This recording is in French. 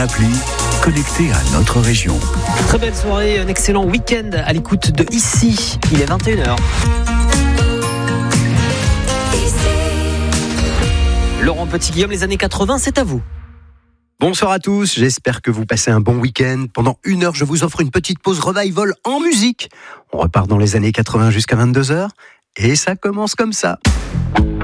appli connectée à notre région. Très belle soirée, un excellent week-end à l'écoute de Ici. Il est 21h. Laurent Petit-Guillaume, les années 80, c'est à vous. Bonsoir à tous, j'espère que vous passez un bon week-end. Pendant 1 heure, je vous offre une petite pause revival en musique. On repart dans les années 80 jusqu'à 22h et ça commence comme ça.